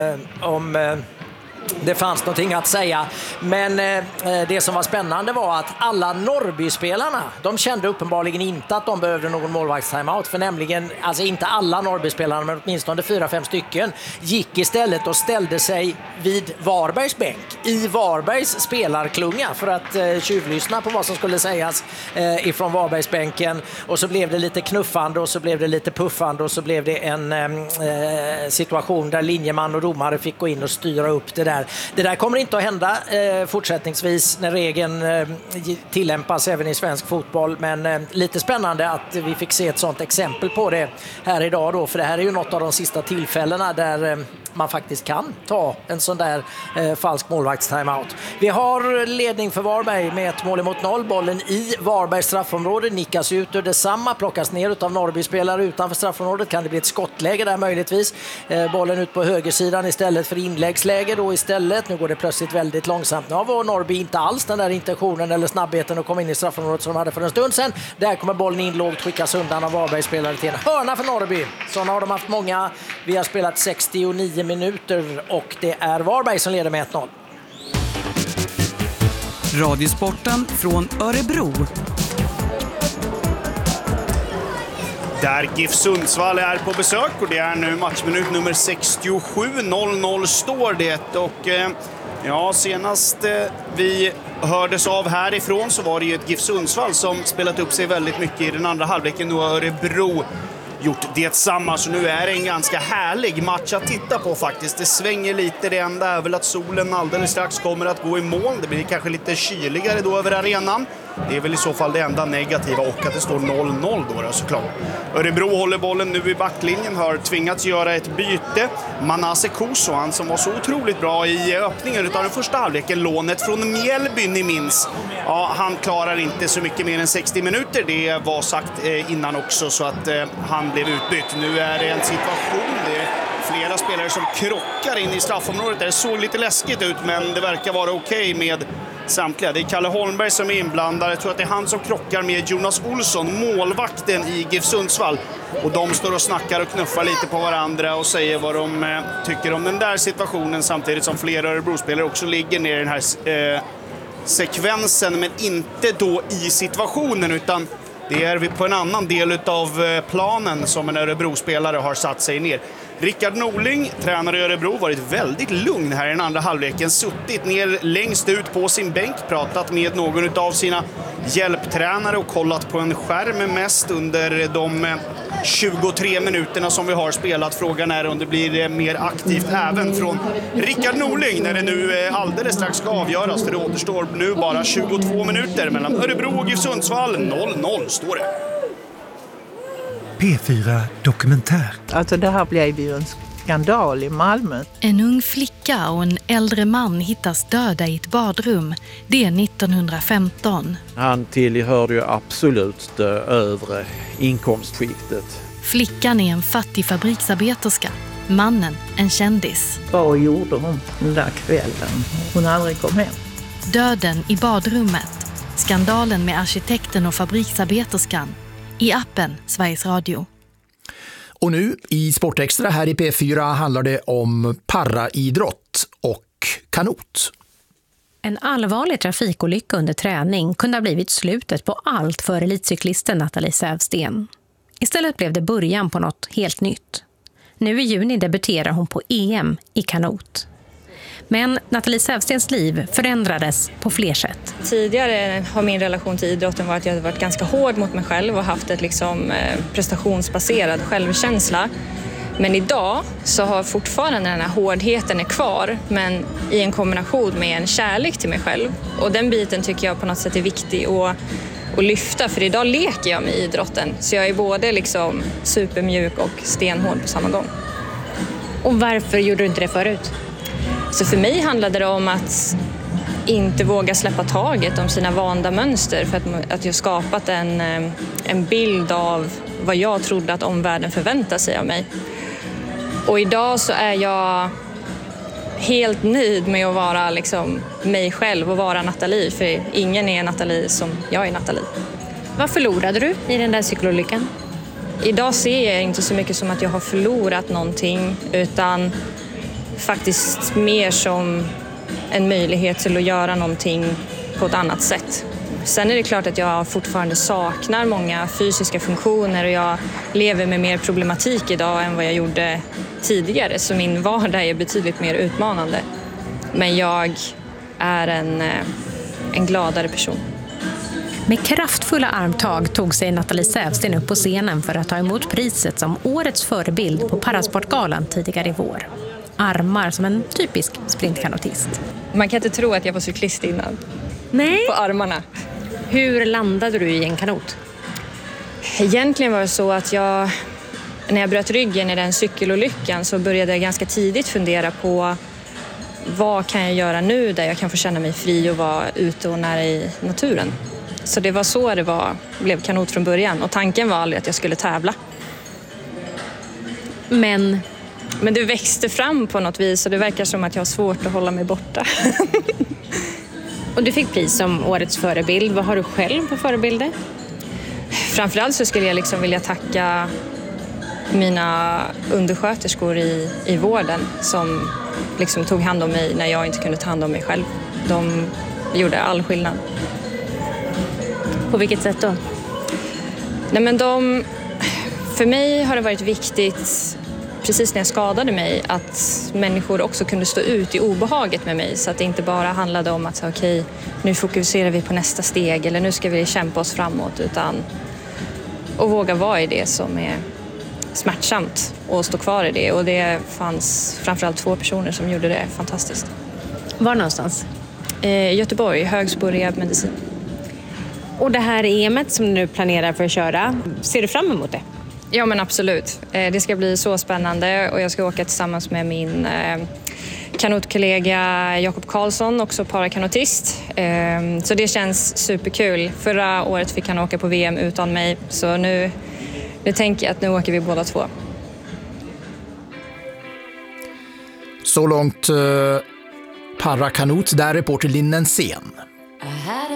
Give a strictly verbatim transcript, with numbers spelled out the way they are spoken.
om eh, det fanns någonting att säga. Men eh, det som var spännande var att alla Norrby-spelarna, de kände uppenbarligen inte att de behövde någon målvaktstimeout. För nämligen, alltså inte alla Norrby-spelarna, men åtminstone fyra, fem stycken, gick istället och ställde sig vid Varbergs bänk, i Varbergs spelarklunga, för att eh, tjuvlyssna på vad som skulle sägas eh, ifrån Varbergsbänken. Och så blev det lite knuffande och så blev det lite puffande och så blev det en eh, situation där linjeman och domare fick gå in och styra upp det där. Det där kommer inte att hända eh, fortsättningsvis när regeln eh, tillämpas även i svensk fotboll, men eh, lite spännande att vi fick se ett sånt exempel på det här idag då, för det här är ju något av de sista tillfällena där eh, man faktiskt kan ta en sån där eh, falsk målvaktstimeout. Vi har ledning för Varberg med ett mål emot noll. Bollen i Varbergs straffområde nickas ut ur detsamma, plockas ner av Norrby-spelare utanför straffområdet. Kan det bli ett skottläge där möjligtvis? Eh, bollen ut på högersidan istället för inläggsläge då istället. Nu går det plötsligt väldigt långsamt. Nu har Norrby inte alls den där intentionen eller snabbheten att komma in i straffområdet som de hade för en stund sedan. Där kommer bollen in lågt, skickas undan av Varbergs-spelare till en hörna för Norrby. Sådana har de haft många. Vi har spelat sextionio minuter och det är Varberg som leder med ett noll. Radiosporten från Örebro. Där GIF Sundsvall är på besök och det är nu matchminut nummer sextiosju. noll noll står det och eh, ja, senast eh, vi hördes av härifrån så var det ju ett GIF Sundsvall som spelat upp sig väldigt mycket i den andra halvleken. Nu har Örebro gjort detsamma, så nu är det en ganska härlig match att titta på faktiskt. Det svänger lite, det enda är väl att solen alldeles strax kommer att gå i mål. Det blir kanske lite kyligare då över arenan. Det är väl i så fall det enda negativa, och att det står noll noll då, då såklart. Örebro håller bollen nu i backlinjen, har tvingats göra ett byte. Manase Koso, han som var så otroligt bra i öppningen utav den första halvleken, lånet från Mjällby ni minns. Ja, han klarar inte så mycket mer än sextio minuter, det var sagt eh, innan också, så att eh, han blev utbytt. Nu är det en situation, det är flera spelare som krockar in i straffområdet. Det såg lite läskigt ut, men det verkar vara okej med samtliga. Det är Kalle Holmberg som är inblandad. Jag tror att det är han som krockar med Jonas Olsson, målvakten i GIF Sundsvall. Och de står och snackar och knuffar lite på varandra och säger vad de eh, tycker om den där situationen, samtidigt som flera Örebro-spelare också ligger ner i den här eh, sekvensen, men inte då i situationen, utan det är på en annan del av planen som en Örebro-spelare har satt sig ner. Rickard Norling, tränare i Örebro, varit väldigt lugn här i den andra halvleken. Suttit ner längst ut på sin bänk, pratat med någon av sina hjälptränare och kollat på en skärm mest under de tjugotre minuterna som vi har spelat. Frågan är om det blir mer aktivt även från Rickard Norling när det nu alldeles strax ska avgöras. För det återstår nu bara tjugotvå minuter mellan Örebro och GIF Sundsvall. noll noll står det. P fyra Dokumentär. Alltså det här blev ju en skandal i Malmö. En ung flicka och en äldre man hittas döda i ett badrum. Det är nittonhundrafemton. Han tillhörde ju absolut det övre inkomstskiktet. Flickan är en fattig fabriksarbeterska. Mannen en kändis. Vad gjorde hon den där kvällen? Hon aldrig kom hem. Döden i badrummet. Skandalen med arkitekten och fabriksarbeterskan. I appen Sveriges Radio. Och nu i Sportextra här i P fyra handlar det om paraidrott och kanot. En allvarlig trafikolycka under träning kunde ha blivit slutet på allt för elitcyklisten Nathalie Sävsten. Istället blev det början på något helt nytt. Nu i juni debuterar hon på E M i kanot. Men Nathalie Sävstens liv förändrades på fler sätt. Tidigare har min relation till idrotten varit att jag har varit ganska hård mot mig själv och haft ett liksom prestationsbaserad självkänsla. Men idag så har fortfarande den här hårdheten är kvar, men i en kombination med en kärlek till mig själv. Och den biten tycker jag på något sätt är viktig att, att lyfta, för idag leker jag med idrotten. Så jag är både liksom supermjuk och stenhård på samma gång. Och varför gjorde du inte det förut? Så för mig handlade det om att inte våga släppa taget om sina vanda mönster, för att, att jag skapat en, en bild av vad jag trodde att omvärlden förväntar sig av mig. Och idag så är jag helt nöjd med att vara liksom mig själv och vara Nathalie, för ingen är Nathalie som jag är Nathalie. Vad förlorade du i den där cykelolyckan? Idag ser jag inte så mycket som att jag har förlorat någonting, utan faktiskt mer som en möjlighet till att göra någonting på ett annat sätt. Sen är det klart att jag fortfarande saknar många fysiska funktioner och jag lever med mer problematik idag än vad jag gjorde tidigare, så min vardag är betydligt mer utmanande. Men jag är en, en gladare person. Med kraftfulla armtag tog sig Nathalie Sävsten upp på scenen för att ta emot priset som årets förebild på Parasportgalan tidigare i vår. Armar som en typisk sprintkanotist. Man kan inte tro att jag var cyklist innan. Nej. På armarna. Hur landade du i en kanot? Egentligen var det så att jag, när jag bröt ryggen i den cykelolyckan, så började jag ganska tidigt fundera på vad kan jag göra nu där jag kan få känna mig fri och vara ute och nära i naturen. Så det var så det var, blev kanot från början. Och tanken var aldrig att jag skulle tävla. Men... Men det växte fram på något vis och det verkar som att jag har svårt att hålla mig borta. Och du fick pris som årets förebild. Vad har du själv för förebilder? Framförallt så skulle jag liksom vilja tacka mina undersköterskor i, i vården som liksom tog hand om mig när jag inte kunde ta hand om mig själv. De gjorde all skillnad. På vilket sätt då? Nej, men de, för mig har det varit viktigt, precis när jag skadade mig, att människor också kunde stå ut i obehaget med mig. Så att det inte bara handlade om att okej, okay, nu fokuserar vi på nästa steg eller nu ska vi kämpa oss framåt, utan att våga vara i det som är smärtsamt och stå kvar i det. Och det fanns framförallt två personer som gjorde det fantastiskt. Var någonstans? Eh, Göteborg, Högsbo rehabmedicin. Och det här E M:et som du nu planerar för att köra, ser du fram emot det? Ja, men absolut. Eh, det ska bli så spännande och jag ska åka tillsammans med min eh, kanotkollega Jakob Karlsson, också parakanotist. Eh, så det känns superkul. Förra året fick han åka på V M utan mig, så nu, nu tänker jag att nu åker vi båda två. Så långt eh, parakanot, där reporter Linnen Sen.